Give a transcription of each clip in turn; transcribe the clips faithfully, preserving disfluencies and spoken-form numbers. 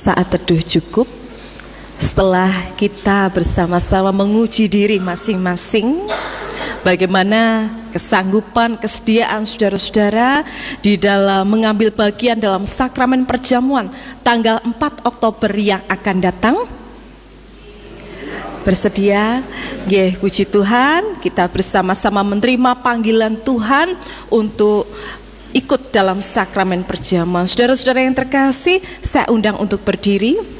saat teduh cukup setelah kita bersama-sama menguji diri masing-masing, bagaimana kesanggupan, kesediaan saudara-saudara di dalam mengambil bagian dalam sakramen perjamuan tanggal empat Oktober yang akan datang. Bersedia? Nggih, puji Tuhan, kita bersama-sama menerima panggilan Tuhan untuk ikut dalam sakramen perjamuan. Saudara-saudara yang terkasih, saya undang untuk berdiri.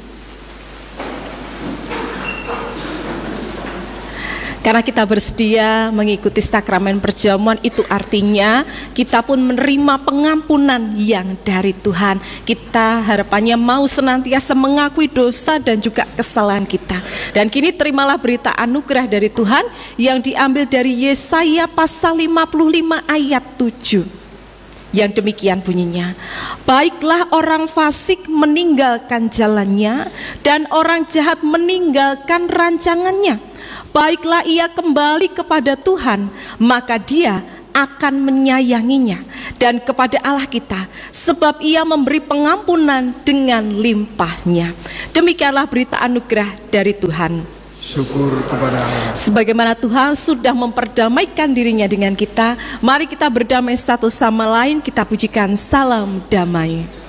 Karena kita bersedia mengikuti sakramen perjamuan, itu artinya kita pun menerima pengampunan yang dari Tuhan. Kita harapannya mau senantiasa mengakui dosa dan juga kesalahan kita. Dan kini terimalah berita anugerah dari Tuhan yang diambil dari Yesaya pasal lima puluh lima ayat tujuh. Yang demikian bunyinya, baiklah orang fasik meninggalkan jalannya dan orang jahat meninggalkan rancangannya. Baiklah ia kembali kepada Tuhan, maka Dia akan menyayanginya, dan kepada Allah kita, sebab Ia memberi pengampunan dengan limpahnya. Demikianlah berita anugerah dari Tuhan. Syukur kepada Allah. Sebagaimana Tuhan sudah memperdamaikan dirinya dengan kita, mari kita berdamai satu sama lain. Kita pujikan salam damai.